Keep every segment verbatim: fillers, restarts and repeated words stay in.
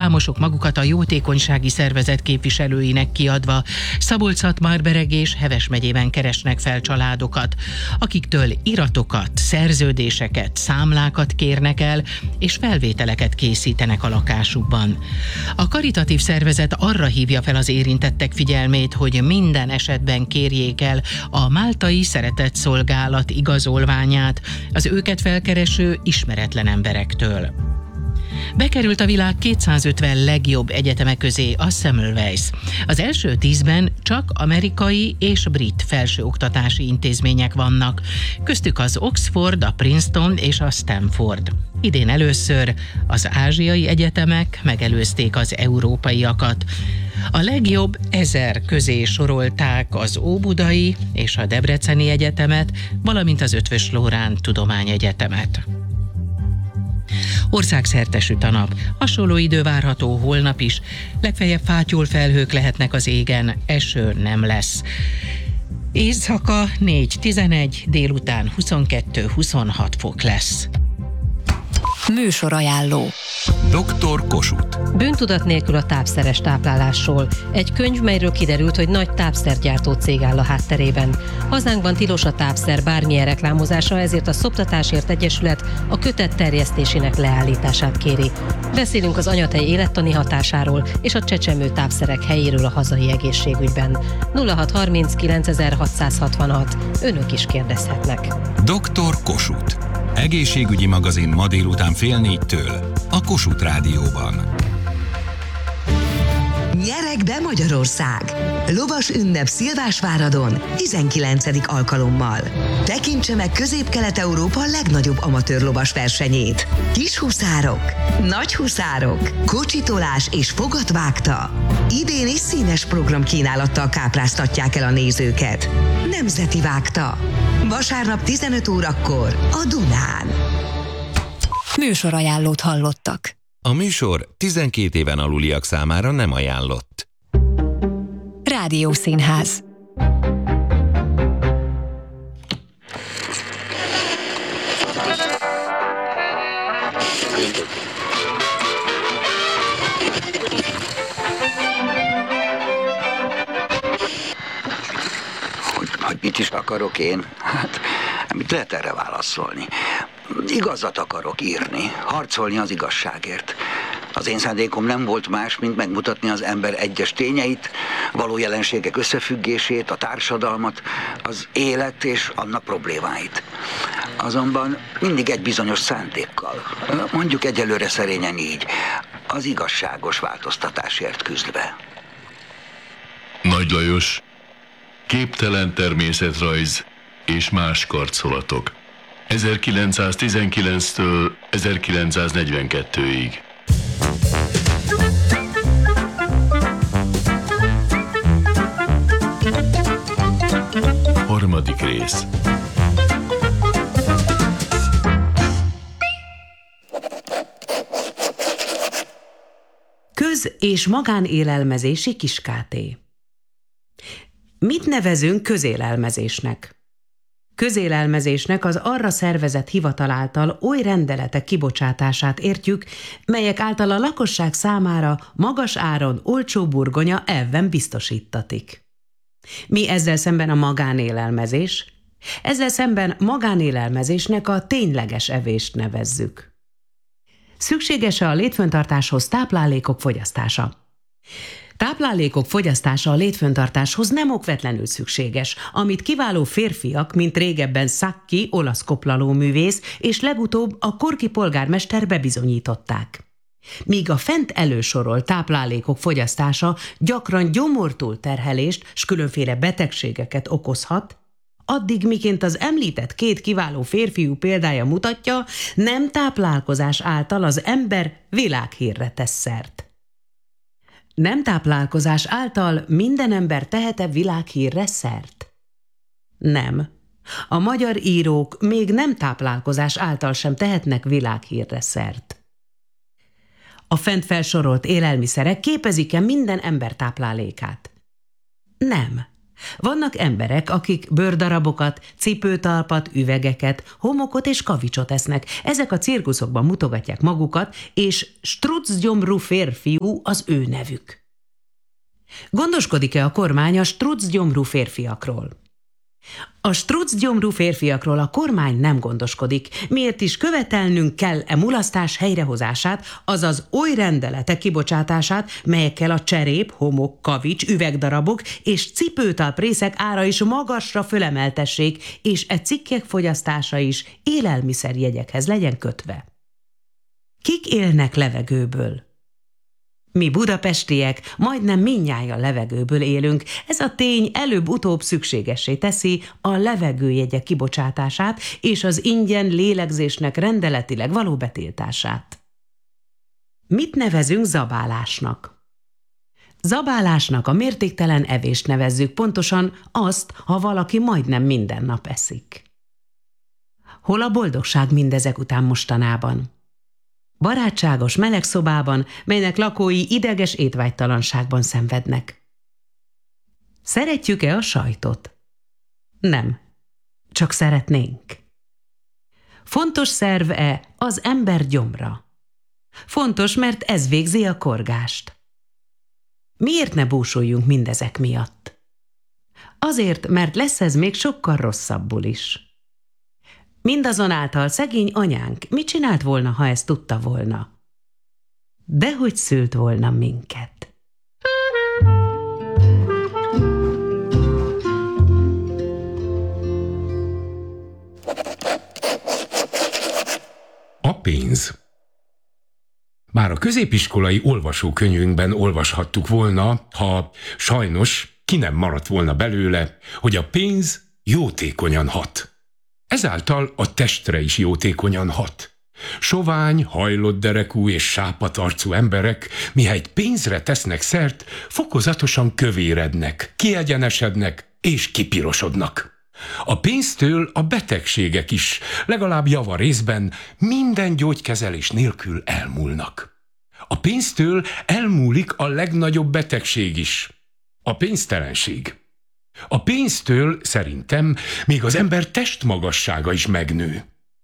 számosok magukat a jótékonysági szervezet képviselőinek kiadva Szabolcs-Szatmár-Bereg és Heves megyében keresnek fel családokat, akiktől iratokat, szerződéseket, számlákat kérnek el, és felvételeket készítenek a lakásukban. A karitatív szervezet arra hívja fel az érintettek figyelmét, hogy minden esetben kérjék el a máltai szeretetszolgálat igazolványát az őket felkereső ismeretlen emberektől. Bekerült a világ kétszázötven legjobb egyeteme közé a Semmelweis. Az első tízben csak amerikai és brit felsőoktatási intézmények vannak, köztük az Oxford, a Princeton és a Stanford. Idén először az ázsiai egyetemek megelőzték az európaiakat. A legjobb ezer közé sorolták az óbudai és a debreceni egyetemet, valamint az Eötvös Loránd Tudományegyetemet. Országszerte süt a nap, hasonló idő várható holnap is, legfeljebb fátyol felhők lehetnek az égen, eső nem lesz. Éjszaka négy tizenegy, délután huszonkettő huszonhat fok lesz. Műsorajánló. doktor Kossuth. Bűntudat nélkül a tápszeres táplálásról. Egy könyv, melyről kiderült, hogy nagy tápszergyártó cég áll a hátterében. Hazánkban tilos a tápszer bármilyen reklámozása, ezért a Szoptatásért Egyesület a kötet terjesztésének leállítását kéri. Beszélünk az anyatej élettani hatásáról és a csecsemő tápszerek helyéről a hazai egészségügyben. nulla hat harminc kilencezer-hatszázhatvanhat. Önök is kérdezhetnek. doktor Kossuth. Egészségügyi magazin ma délután fél négytől a Kossuth Rádióban. Nyereg be Magyarország! Lovas ünnep Szilvásváradon tizenkilencedik alkalommal. Tekintse meg Közép-Kelet-Európa legnagyobb amatőr lovas versenyét. Kis huszárok, nagy huszárok, kocsitolás és fogatvágta. Idén is színes programkínálattal kápráztatják el a nézőket. Nemzeti vágta. Vasárnap tizenöt órakor a Dunán. Műsorajánlót hallottak. A műsor tizenkét éven aluliak számára nem ajánlott. Rádiószínház. Hogy, hogy mit is akarok én? Hát, mit lehet erre válaszolni? Igazat akarok írni, harcolni az igazságért. Az én szándékom nem volt más, mint megmutatni az ember egyes tényeit, való jelenségek összefüggését, a társadalmat, az élet és annak problémáit. Azonban mindig egy bizonyos szándékkal, mondjuk egyelőre szerényen így, az igazságos változtatásért küzdve. Nagy Lajos, képtelen természetrajz és más karcolatok. ezerkilencszáztizenkilenctől ezerkilencszáznegyvenkettőig. Harmadik rész. Köz- és magánélelmezési kiskáté. Mit nevezünk közélelmezésnek? Közélelmezésnek az arra szervezett hivatal által oly rendeletek kibocsátását értjük, melyek által a lakosság számára magas áron olcsó burgonya elven biztosítatik. Mi ezzel szemben a magánélelmezés? Ezzel szemben magánélelmezésnek a tényleges evést nevezzük. Szükséges-e a létfenntartáshoz táplálékok fogyasztása? Táplálékok fogyasztása a létfenntartáshoz nem okvetlenül szükséges, amit kiváló férfiak, mint régebben Sacchi, olasz koplalóművész, és legutóbb a Korki polgármester bebizonyították. Míg a fent elősorolt táplálékok fogyasztása gyakran gyomortúlterhelést s különféle betegségeket okozhat, addig, miként az említett két kiváló férfiú példája mutatja, nem táplálkozás által az ember világhírre tesz szert. Nem táplálkozás által minden ember tehet-e világhírre szert? Nem. A magyar írók még nem táplálkozás által sem tehetnek világhírre szert. A fent felsorolt élelmiszerek képezik-e minden ember táplálékát? Nem. Vannak emberek, akik bőrdarabokat, cipőtalpat, üvegeket, homokot és kavicsot esznek. Ezek a cirkuszokban mutogatják magukat, és struccgyomrú férfiú az ő nevük. Gondoskodik-e a kormány a struccgyomrú férfiakról? A struccgyomrú férfiakról a kormány nem gondoskodik, miért is követelnünk kell e mulasztás helyrehozását, azaz oly rendeletek kibocsátását, melyekkel a cserép, homok, kavics, üvegdarabok és cipőtalprészek ára is magasra fölemeltessék, és e cikkek fogyasztása is élelmiszerjegyekhez legyen kötve. Kik élnek levegőből? Mi budapestiek majdnem mindnyájan levegőből élünk, ez a tény előbb-utóbb szükségessé teszi a levegőjegyek kibocsátását és az ingyen lélegzésnek rendeletileg való betiltását. Mit nevezünk zabálásnak? Zabálásnak a mértéktelen evést nevezzük, pontosan azt, ha valaki majdnem minden nap eszik. Hol a boldogság mindezek után mostanában? Barátságos, meleg szobában, melynek lakói ideges étvágytalanságban szenvednek. Szeretjük-e a sajtot? Nem, csak szeretnénk. Fontos szerv-e az ember gyomra? Fontos, mert ez végzi a korgást. Miért ne búsuljunk mindezek miatt? Azért, mert lesz ez még sokkal rosszabbul is. Mindazonáltal szegény anyánk mit csinált volna, ha ezt tudta volna? Dehogy szült volna minket. A pénz. Már a középiskolai olvasókönyvünkben olvashattuk volna, ha sajnos ki nem maradt volna belőle, hogy a pénz jótékonyan hat. Ezáltal a testre is jótékonyan hat. Sovány, hajlott derekú és sápatarcú emberek, mihelyt pénzre tesznek szert, fokozatosan kövérednek, kiegyenesednek és kipirosodnak. A pénztől a betegségek is, legalább java részben, minden gyógykezelés nélkül elmúlnak. A pénztől elmúlik a legnagyobb betegség is, a pénztelenség. A pénztől szerintem még az ember testmagassága is megnő.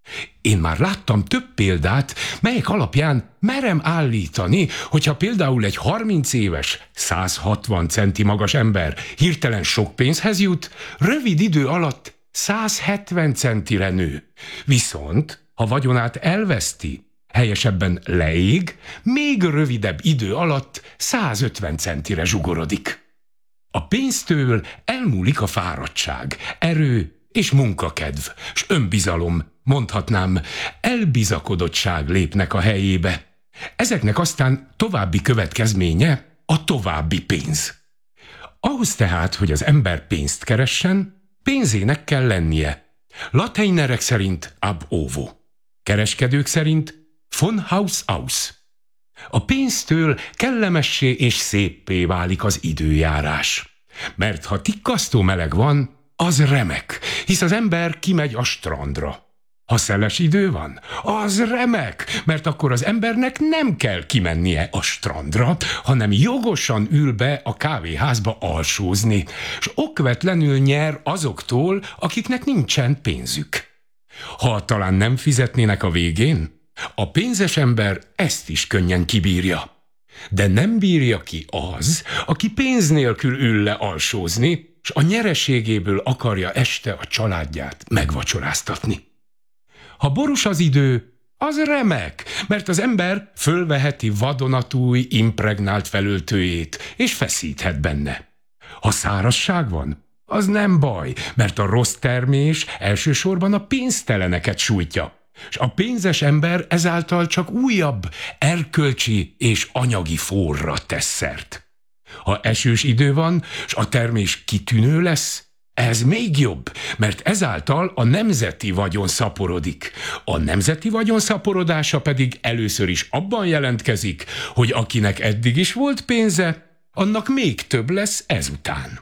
Én már láttam több példát, melyek alapján merem állítani, hogyha például egy harminc éves, száz hatvan centi magas ember hirtelen sok pénzhez jut, rövid idő alatt száz hetven centire nő. Viszont, ha vagyonát elveszti, helyesebben leég, még rövidebb idő alatt száz ötven centire zsugorodik. A pénztől elmúlik a fáradtság, erő és munkakedv, s önbizalom, mondhatnám, elbizakodottság lépnek a helyébe. Ezeknek aztán további következménye a további pénz. Ahhoz tehát, hogy az ember pénzt keressen, pénzének kell lennie. Lateinerek szerint ab ovo, kereskedők szerint von Haus aus. A pénztől kellemessé és széppé válik az időjárás. Mert ha tikkasztó meleg van, az remek, hisz az ember kimegy a strandra. Ha szeles idő van, az remek, mert akkor az embernek nem kell kimennie a strandra, hanem jogosan ül be a kávéházba alsózni, s okvetlenül nyer azoktól, akiknek nincsen pénzük. Ha talán nem fizetnének a végén, a pénzes ember ezt is könnyen kibírja. De nem bírja ki az, aki pénz nélkül ül le alsózni, s a nyereségéből akarja este a családját megvacsoráztatni. Ha borús az idő, az remek, mert az ember fölveheti vadonatúj, impregnált felöltőjét, és feszíthet benne. Ha szárazság van, az nem baj, mert a rossz termés elsősorban a pénzteleneket sújtja, és a pénzes ember ezáltal csak újabb erkölcsi és anyagi forra tesz szert. Ha esős idő van, s a termés kitűnő lesz, ez még jobb, mert ezáltal a nemzeti vagyon szaporodik. A nemzeti vagyon szaporodása pedig először is abban jelentkezik, hogy akinek eddig is volt pénze, annak még több lesz ezután.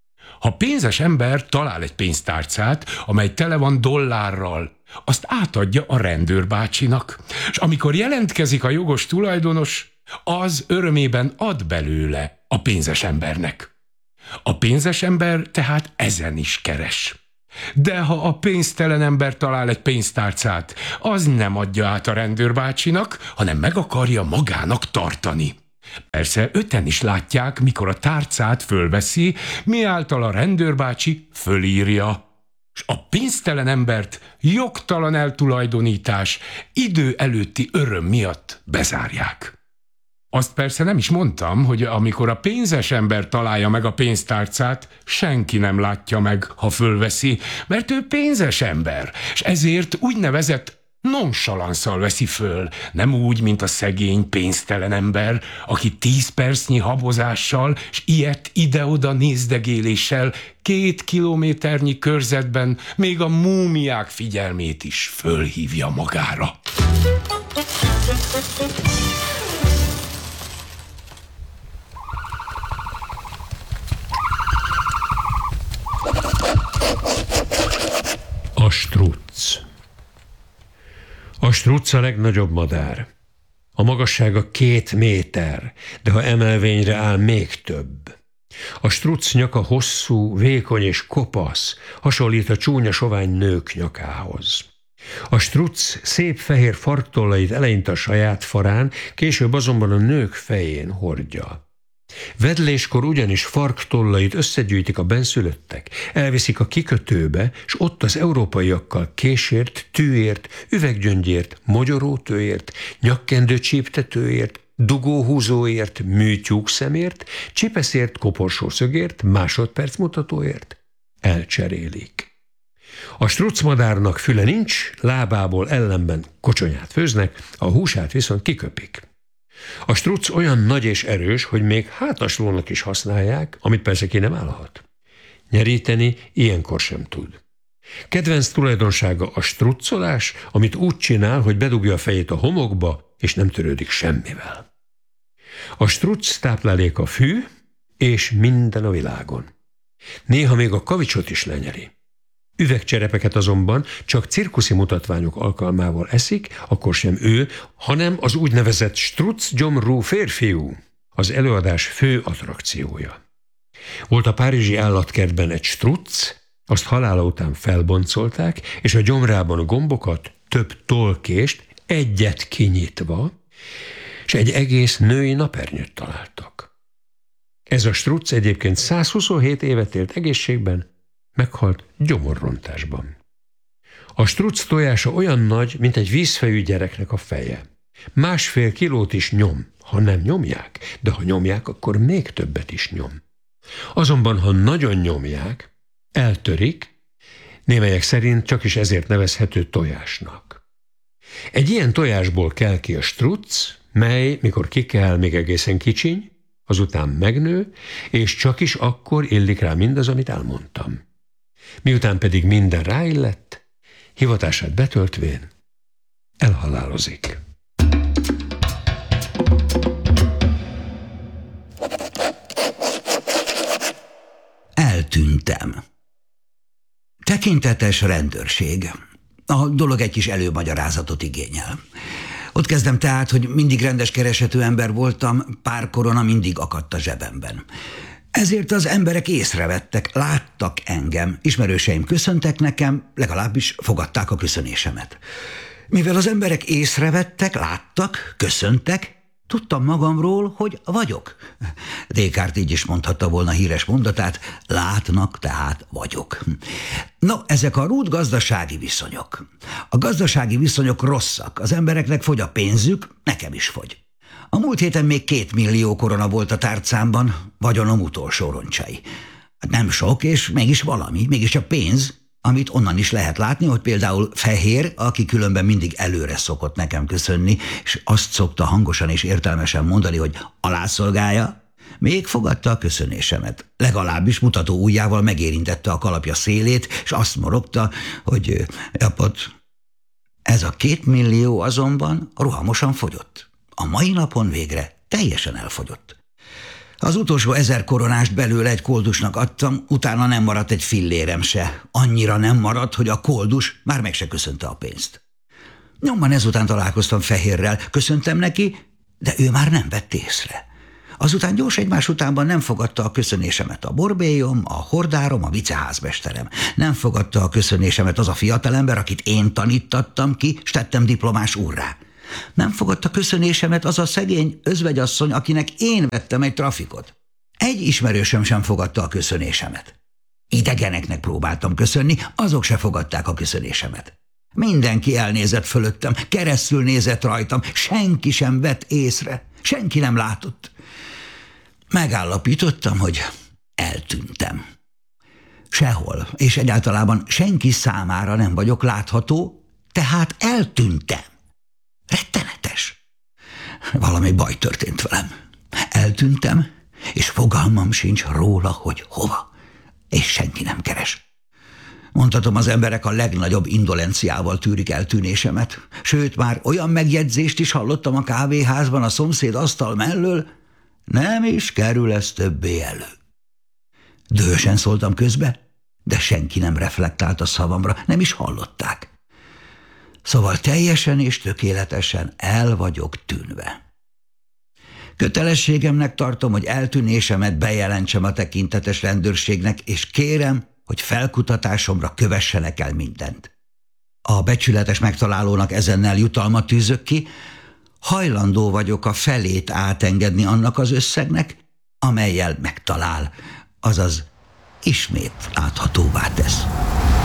Ha pénzes ember talál egy pénztárcát, amely tele van dollárral, azt átadja a rendőrbácsinak, és amikor jelentkezik a jogos tulajdonos, az örömében ad belőle a pénzes embernek. A pénzes ember tehát ezen is keres. De ha a pénztelen ember talál egy pénztárcát, az nem adja át a rendőrbácsinak, hanem meg akarja magának tartani. Persze öten is látják, mikor a tárcát fölveszi, miáltal a rendőrbácsi fölírja. És a pénztelen embert jogtalan eltulajdonítás, idő előtti öröm miatt bezárják. Azt persze nem is mondtam, hogy amikor a pénzes ember találja meg a pénztárcát, senki nem látja meg, ha fölveszi, mert ő pénzes ember, és ezért úgynevezett nonchalanszal veszi föl, nem úgy, mint a szegény, pénztelen ember, aki tíz percnyi habozással és ilyet ide-oda nézdegéléssel két kilométernyi körzetben még a múmiák figyelmét is fölhívja magára. A struc. A struc a legnagyobb madár. A magassága két méter, de ha emelvényre áll, még több. A struc nyaka hosszú, vékony és kopasz, hasonlít a csúnya sovány nők nyakához. A struc szép fehér farktollait eleinte a saját farán, később azonban a nők fején hordja. Vedléskor ugyanis farktollait összegyűjtik a benszülöttek, elviszik a kikötőbe, és ott az európaiakkal késért, tűért, üveggyöngyért, mogyorótőért, nyakkendőcsíptetőért, dugóhúzóért, műtyúkszemért, csipeszért, koporsószögért, másodpercmutatóért elcserélik. A strucmadárnak füle nincs, lábából ellenben kocsonyát főznek, a húsát viszont kiköpik. A struc olyan nagy és erős, hogy még hátaslónak is használják, amit persze ki nem állhat. Nyeríteni ilyenkor sem tud. Kedvenc tulajdonsága a struccolás, amit úgy csinál, hogy bedugja a fejét a homokba, és nem törődik semmivel. A struc tápláléka fű, és minden a világon. Néha még a kavicsot is lenyeri. Üvegcserepeket azonban csak cirkuszi mutatványok alkalmával eszik, akkor sem ő, hanem az úgynevezett struc-gyomrú férfiú, az előadás fő attrakciója. Volt a párizsi állatkertben egy struc, azt halála után felboncolták, és a gyomrában gombokat, több tollkést, egyet kinyitva, és egy egész női napernyőt találtak. Ez a struc egyébként százhuszonhét évet élt egészségben, meghalt gyomorrontásban. A struc tojása olyan nagy, mint egy vízfejű gyereknek a feje. Másfél kilót is nyom, ha nem nyomják, de ha nyomják, akkor még többet is nyom. Azonban, ha nagyon nyomják, eltörik, némelyek szerint csak is ezért nevezhető tojásnak. Egy ilyen tojásból kell ki a struc, mely, mikor kikel, még egészen kicsiny, azután megnő, és csak is akkor illik rá mindaz, amit elmondtam. Miután pedig minden ráillett, hivatását betöltvén elhalálozik. Eltűntem. Tekintetes rendőrség. A dolog egy kis előmagyarázatot igényel. Ott kezdem tehát, hogy mindig rendes keresetű ember voltam, pár korona mindig akadt a zsebemben. Ezért az emberek észrevettek, láttak engem, ismerőseim köszöntek nekem, legalábbis fogadták a köszönésemet. Mivel az emberek észrevettek, láttak, köszöntek, tudtam magamról, hogy vagyok. Descartes így is mondhatta volna híres mondatát, látnak, tehát vagyok. No, ezek a rút gazdasági viszonyok. A gazdasági viszonyok rosszak, az embereknek fogy a pénzük, nekem is fogy. A múlt héten még két millió korona volt a tárcámban, vagyonom utolsó roncsai. Hát nem sok, és mégis valami, mégis a pénz, amit onnan is lehet látni, hogy például Fehér, aki különben mindig előre szokott nekem köszönni, és azt szokta hangosan és értelmesen mondani, hogy alászolgálja, még fogadta a köszönésemet. Legalábbis mutató ujjával megérintette a kalapja szélét, és azt morogta, hogy japot, ez a két millió azonban rohamosan fogyott. A mai napon végre teljesen elfogyott. Az utolsó ezer koronást belőle egy koldusnak adtam, utána nem maradt egy fillérem se. Annyira nem maradt, hogy a koldus már meg se köszönte a pénzt. Nyomban ezután találkoztam Fehérrel, köszöntem neki, de ő már nem vett észre. Azután gyors egymás utánban nem fogadta a köszönésemet a borbélyom, a hordárom, a viceházmesterem. Nem fogadta a köszönésemet az a fiatalember, akit én tanítattam ki, s tettem diplomás úrrá. Nem fogadta köszönésemet az a szegény özvegyasszony, akinek én vettem egy trafikot. Egy ismerősöm sem fogadta a köszönésemet. Idegeneknek próbáltam köszönni, azok se fogadták a köszönésemet. Mindenki elnézett fölöttem, keresztül nézett rajtam, senki sem vett észre, senki nem látott. Megállapítottam, hogy eltűntem. Sehol, és egyáltalában senki számára nem vagyok látható, tehát eltűntem. Rettenetes. Valami baj történt velem. Eltűntem, és fogalmam sincs róla, hogy hova, és senki nem keres. Mondhatom, az emberek a legnagyobb indolenciával tűrik eltűnésemet, sőt, már olyan megjegyzést is hallottam a kávéházban a szomszéd asztal mellől, nem is kerül ez többé elő. Dühösen szóltam közbe, de senki nem reflektált a szavamra, nem is hallották. Szóval teljesen és tökéletesen el vagyok tűnve. Kötelességemnek tartom, hogy eltűnésemet bejelentsem a tekintetes rendőrségnek, és kérem, hogy felkutatásomra kövessenek el mindent. A becsületes megtalálónak ezennel jutalmat tűzök ki, hajlandó vagyok a felét átengedni annak az összegnek, amellyel megtalál, azaz ismét láthatóvá tesz.